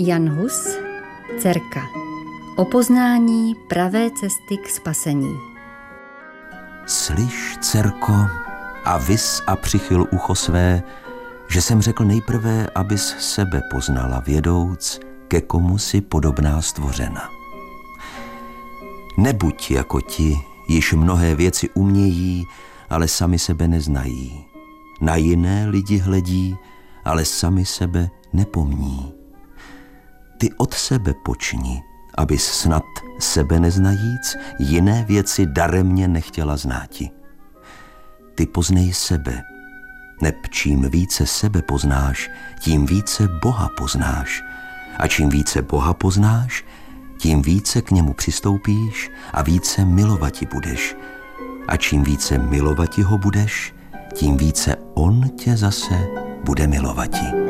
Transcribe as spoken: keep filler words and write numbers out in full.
Jan Hus, Dcerka. O poznání pravé cesty k spasení. Slyš, dcerko, a vis a přichyl ucho své, že jsem řekl nejprve, abys sebe poznala vědouc, ke komu si podobná stvořena. Nebuď jako ti, již mnohé věci umějí, ale sami sebe neznají. Na jiné lidi hledí, ale sami sebe nepomní. Ty od sebe počni, abys snad sebe neznajíc jiné věci daremně nechtěla znáti. Ty poznej sebe, neb čím více sebe poznáš, tím více Boha poznáš. A čím více Boha poznáš, tím více k němu přistoupíš a více milovati budeš. A čím více milovati ho budeš, tím více on tě zase bude milovati.